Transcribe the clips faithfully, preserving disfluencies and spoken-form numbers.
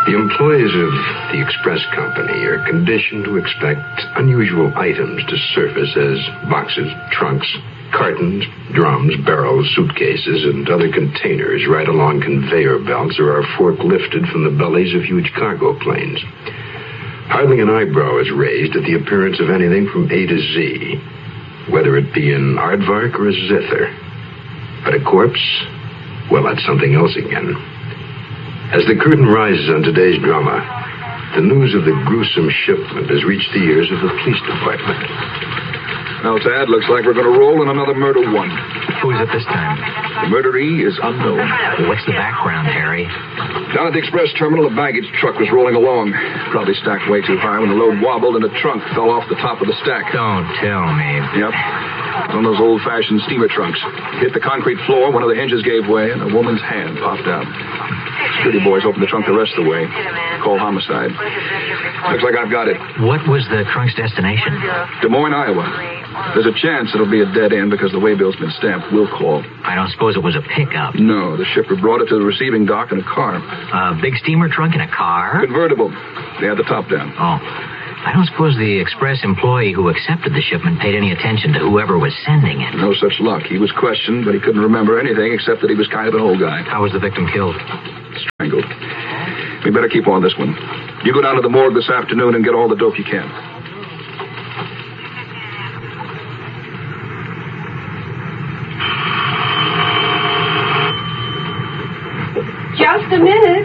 The employees of the express company are conditioned to expect unusual items to surface as boxes, trunks, cartons, drums, barrels, suitcases, and other containers right along conveyor belts or are forklifted from the bellies of huge cargo planes. Hardly an eyebrow is raised at the appearance of anything from A to Z, whether it be an aardvark or a zither. But a corpse? Well, that's something else again. As the curtain rises on today's drama, the news of the gruesome shipment has reached the ears of the police department. Now, Tad, looks like we're going to roll in another murder one. Who is it this time? The murderee is unknown. What's the background, Harry? Down at the express terminal, a baggage truck was rolling along. Probably stacked way too high when the load wobbled and the trunk fell off the top of the stack. Don't tell me. Yep. One of those old-fashioned steamer trunks. Hit the concrete floor, one of the hinges gave way, and a woman's hand popped out. Security boys opened the trunk the rest of the way. Call homicide. Looks like I've got it. What was the trunk's destination? Des Moines, Iowa. There's a chance it'll be a dead end because the waybill's been stamped. We'll call. I don't suppose it was a pickup. No, the shipper brought it to the receiving dock in a car. A big steamer trunk in a car? Convertible. They had the top down. Oh. I don't suppose the express employee who accepted the shipment paid any attention to whoever was sending it. No such luck. He was questioned, but he couldn't remember anything except that he was kind of an old guy. How was the victim killed? Strangled. We better keep on this one. You go down to the morgue this afternoon and get all the dope you can. Just a minute.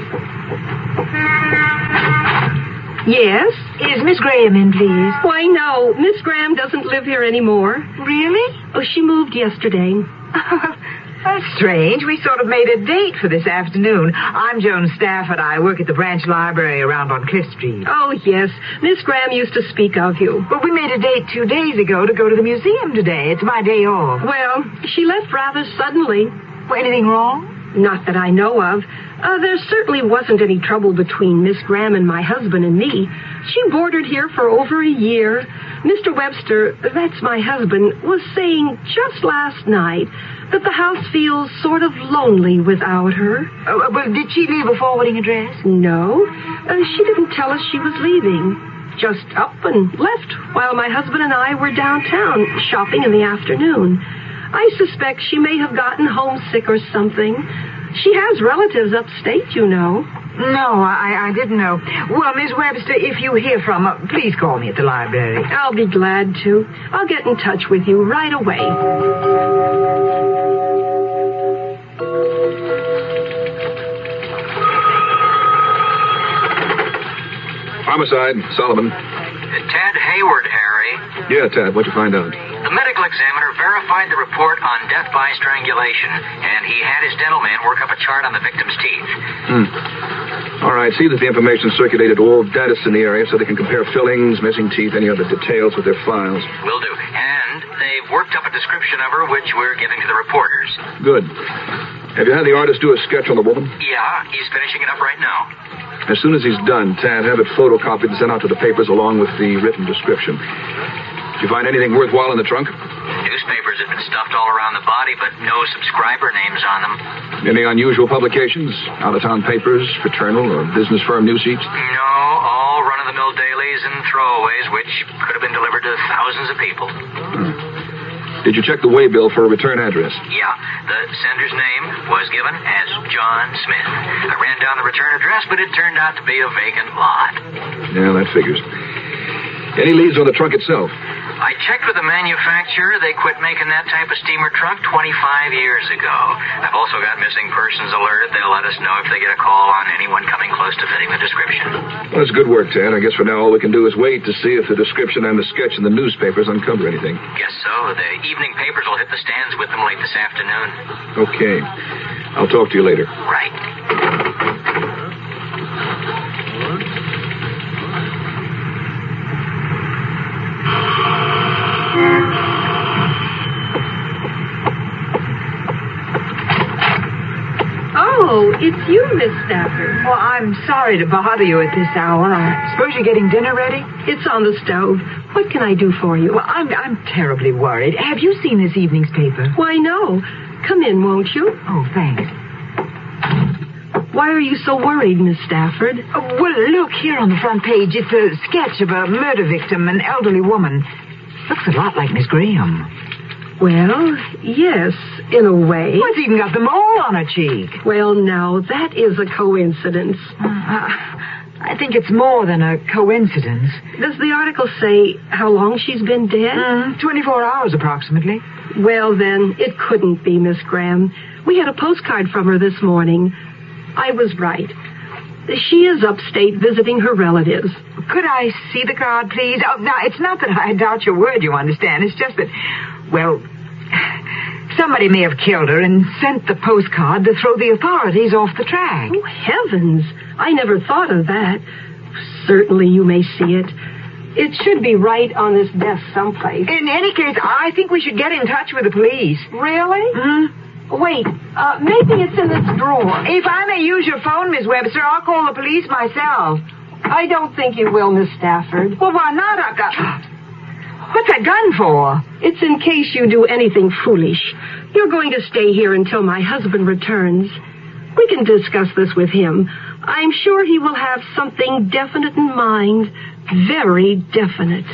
Yes? Is Miss Graham in, please? Why, no. Miss Graham doesn't live here anymore. Really? Oh, she moved yesterday. That's strange. We sort of made a date for this afternoon. I'm Joan Stafford. I work at the branch library around on Cliff Street. Oh, yes. Miss Graham used to speak of you. But we made a date two days ago to go to the museum today. It's my day off. Well, she left rather suddenly. Well, anything wrong? Not that I know of. Uh, there certainly wasn't any trouble between Miss Graham and my husband and me. She boarded here for over a year. Mister Webster, that's my husband, was saying just last night that the house feels sort of lonely without her. Uh, well, did she leave a forwarding address? No. Uh, she didn't tell us she was leaving. Just up and left while my husband and I were downtown shopping in the afternoon. I suspect she may have gotten homesick or something. She has relatives upstate, you know. No, I, I didn't know. Well, Miss Webster, if you hear from her, please call me at the library. I'll be glad to. I'll get in touch with you right away. Homicide, Solomon. Ted Hayward, Harry. Yeah, Tad, what'd you find out? The medical examiner verified the report on death by strangulation, and he had his dental man work up a chart on the victim's teeth. Hmm. All right, see that the information circulated to all dentists in the area so they can compare fillings, missing teeth, any other details with their files. Will do. And they've worked up a description of her, which we're giving to the reporters. Good. Have you had the artist do a sketch on the woman? Yeah, he's finishing it up right now. As soon as he's done, Tad, have it photocopied and sent out to the papers along with the written description. Did you find anything worthwhile in the trunk? Newspapers have been stuffed all around the body, but no subscriber names on them. Any unusual publications? Out-of-town papers, fraternal or business firm news sheets? No, all run-of-the-mill dailies and throwaways, which could have been delivered to thousands of people. Hmm. Did you check the waybill for a return address? Yeah. The sender's name was given as John Smith. I ran down the return address, but it turned out to be a vacant lot. Yeah, that figures. Any leads on the trunk itself? I checked with the manufacturer. They quit making that type of steamer trunk twenty-five years ago. I've also got missing persons alert. They'll let us know if they get a call on anyone coming close to fitting the description. Well, that's good work, Tad. I guess for now all we can do is wait to see if the description and the sketch in the newspapers uncover anything. Guess so. The evening papers will hit the stands with them late this afternoon. Okay. I'll talk to you later. Right. Oh, it's you, Miss Stafford. Well, I'm sorry to bother you at this hour. I suppose you're getting dinner ready? It's on the stove. What can I do for you? Well, I'm, I'm terribly worried. Have you seen this evening's paper? Why, no. Come in, won't you? Oh, thanks. Why are you so worried, Miss Stafford? Oh, well, look, here on the front page, it's a sketch of a murder victim, an elderly woman. Looks a lot like Miss Graham. Well, yes, in a way. Well, it's even got the mole on her cheek. Well, now, that is a coincidence. Uh, I think it's more than a coincidence. Does the article say how long she's been dead? Mm, twenty-four hours, approximately. Well, then, it couldn't be Miss Graham. We had a postcard from her this morning. I was right. She is upstate visiting her relatives. Could I see the card, please? Oh, now, it's not that I doubt your word, you understand. It's just that, well, somebody may have killed her and sent the postcard to throw the authorities off the track. Oh, heavens. I never thought of that. Certainly you may see it. It should be right on this desk someplace. In any case, I think we should get in touch with the police. Really? Mm-hmm. Wait, uh, maybe it's in this drawer. If I may use your phone, Miss Webster, I'll call the police myself. I don't think you will, Miss Stafford. Well, why not? I've got... What's that gun for? It's in case you do anything foolish. You're going to stay here until my husband returns. We can discuss this with him. I'm sure he will have something definite in mind. Very definite.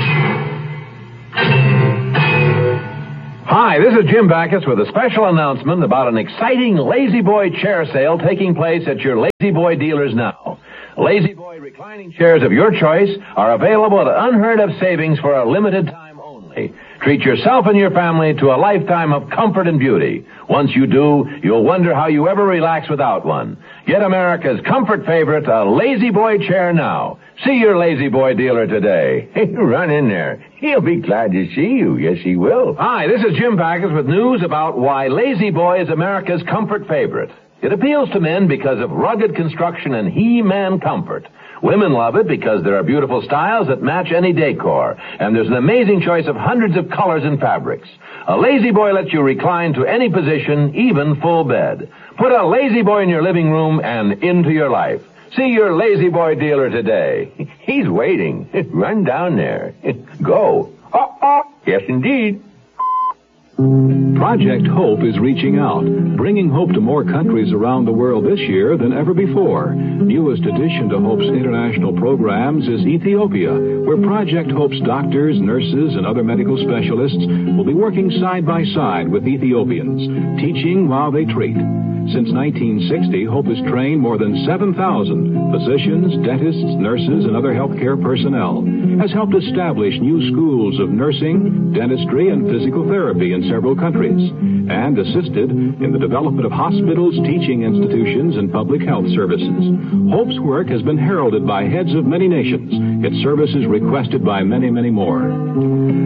Hi, this is Jim Backus with a special announcement about an exciting Lazy Boy chair sale taking place at your Lazy Boy dealers now. Lazy Boy reclining chairs of your choice are available at unheard of savings for a limited time only. Treat yourself and your family to a lifetime of comfort and beauty. Once you do, you'll wonder how you ever relax without one. Get America's comfort favorite, a Lazy Boy chair now. See your Lazy Boy dealer today. Run in there. He'll be glad to see you. Yes, he will. Hi, this is Jim Backus with news about why Lazy Boy is America's comfort favorite. It appeals to men because of rugged construction and He-Man comfort. Women love it because there are beautiful styles that match any decor, and there's an amazing choice of hundreds of colors and fabrics. A Lazy Boy lets you recline to any position, even full bed. Put a Lazy Boy in your living room and into your life. See your Lazy Boy dealer today. He's waiting. Run down there. Go. Oh, oh. Yes, indeed. Project Hope is reaching out, bringing hope to more countries around the world this year than ever before. Newest addition to Hope's international programs is Ethiopia, where Project Hope's doctors, nurses, and other medical specialists will be working side by side with Ethiopians, teaching while they treat. Since nineteen sixty, Hope has trained more than seven thousand physicians, dentists, nurses, and other healthcare personnel, has helped establish new schools of nursing, dentistry, and physical therapy in several countries, and assisted in the development of hospitals, teaching institutions, and public health services. Hope's work has been heralded by heads of many nations, its services requested by many, many more.